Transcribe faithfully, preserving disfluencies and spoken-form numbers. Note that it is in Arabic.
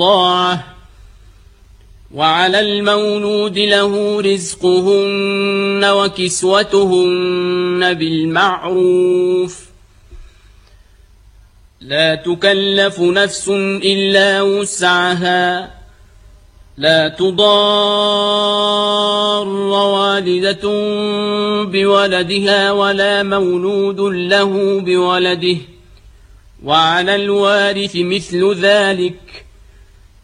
طاعة. وعلى المولود له رزقهن وكسوتهن بالمعروف. لا تكلف نفس إلا وسعها. لا تضار والدة بولدها ولا مولود له بولده، وعلى الوارث مثل ذلك.